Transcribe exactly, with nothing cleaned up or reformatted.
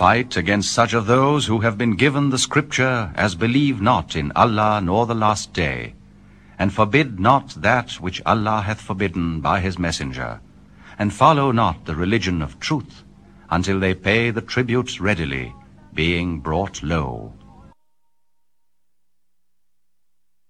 Fight against such of those who have been given the Scripture as believe not in Allah nor the last day, and forbid not that which Allah hath forbidden by his messenger, and follow not the religion of truth, until they pay the tributes readily, being brought low.